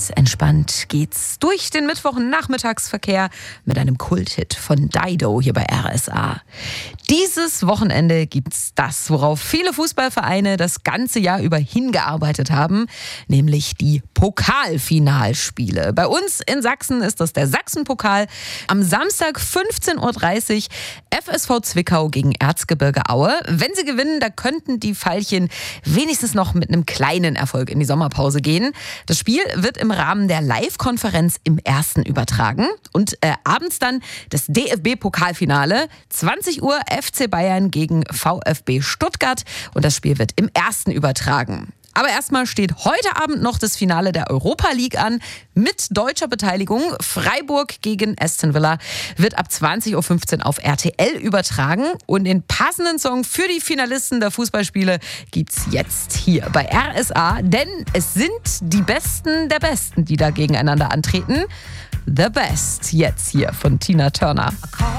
Ganz entspannt geht's durch den Mittwochnachmittagsverkehr mit einem Kulthit von Dido hier bei RSA. Dieses Wochenende gibt's das, worauf viele Fußballvereine das ganze Jahr über hingearbeitet haben, nämlich die Pokalfinalspiele. Bei uns in Sachsen ist das der Sachsenpokal. Am Samstag 15:30 Uhr FSV Zwickau gegen Erzgebirge Aue. Wenn sie gewinnen, da könnten die Veilchen wenigstens noch mit einem kleinen Erfolg in die Sommerpause gehen. Das Spiel wird im Rahmen der Live-Konferenz im Ersten übertragen. Und abends dann das DFB-Pokalfinale. 20 Uhr FC Bayern gegen VfB Stuttgart. Und das Spiel wird im Ersten übertragen. Aber erstmal steht heute Abend noch das Finale der Europa League an mit deutscher Beteiligung. Freiburg gegen Aston Villa wird ab 20:15 Uhr auf RTL übertragen. Und den passenden Song für die Finalisten der Fußballspiele gibt's jetzt hier bei RSA. Denn es sind die Besten der Besten, die da gegeneinander antreten. The Best jetzt hier von Tina Turner.